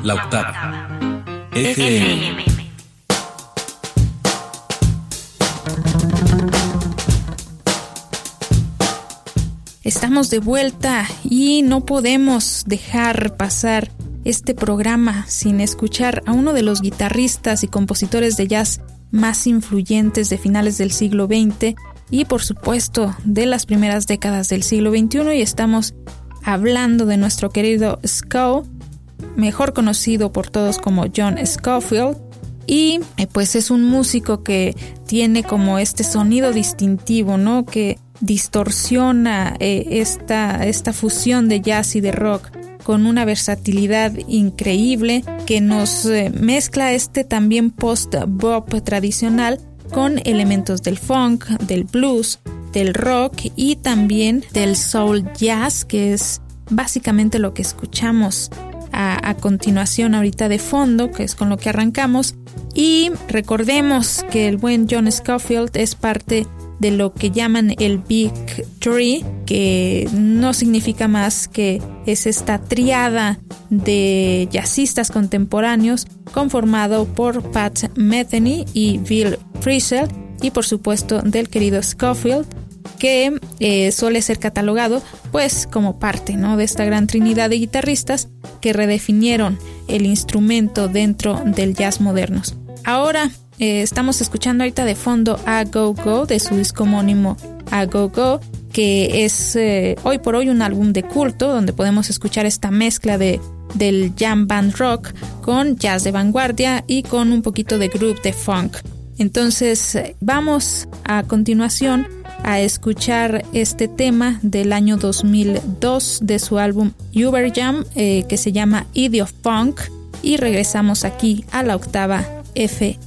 La Octava FM. Estamos de vuelta y no podemos dejar pasar este programa sin escuchar a uno de los guitarristas y compositores de jazz más influyentes de finales del siglo XX y por supuesto de las primeras décadas del siglo XXI, y estamos hablando de nuestro querido Sco, mejor conocido por todos como John Scofield, y pues es un músico que tiene como este sonido distintivo, ¿no?, que distorsiona esta fusión de jazz y de rock con una versatilidad increíble que nos mezcla también post-bop tradicional con elementos del funk, del blues, del rock y también del soul jazz, que es básicamente lo que escuchamos a continuación ahorita de fondo, que es con lo que arrancamos. Y recordemos que el buen John Scofield es parte de lo que llaman el Big Three, que no significa más que es esta triada de jazzistas contemporáneos conformado por Pat Metheny y Bill Frisell, y por supuesto del querido Scofield, que suele ser catalogado pues como parte, ¿no?, de esta gran trinidad de guitarristas que redefinieron el instrumento dentro del jazz modernos. Ahora estamos escuchando ahorita de fondo A Go Go de su disco homónimo A Go Go, que es hoy por hoy un álbum de culto donde podemos escuchar esta mezcla del jam band rock con jazz de vanguardia y con un poquito de groove de funk. Entonces vamos a continuación a escuchar este tema del año 2002 de su álbum Uberjam, que se llama Idiot Funk, y regresamos aquí a La Octava FM.